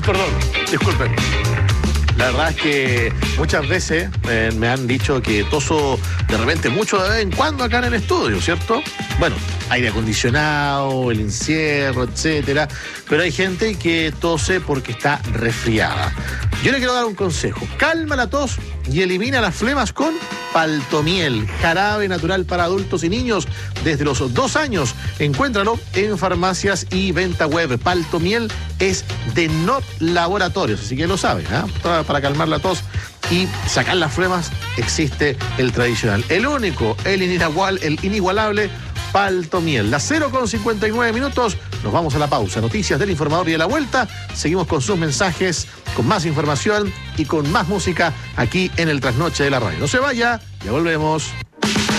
Perdón, disculpen. La verdad es que muchas veces me han dicho que toso de repente mucho de vez en cuando acá en el estudio, ¿cierto? Bueno, aire acondicionado, el encierro, etcétera. Pero hay gente que tose porque está resfriada. Yo le quiero dar un consejo. Calma la tos y elimina las flemas con Paltomiel, jarabe natural para adultos y niños desde los 2 años. Encuéntralo en farmacias y venta web. Paltomiel es de Not Laboratorios, así que lo sabes, ¿eh? Para calmar la tos y sacar las flemas existe el tradicional, el único, el inigualable Paltomiel. Las 0:59 minutos, nos vamos a la pausa. Noticias del Informador y de la vuelta. Seguimos con sus mensajes, con más información y con más música aquí en el Trasnoche de la Radio. No se vaya, ya volvemos.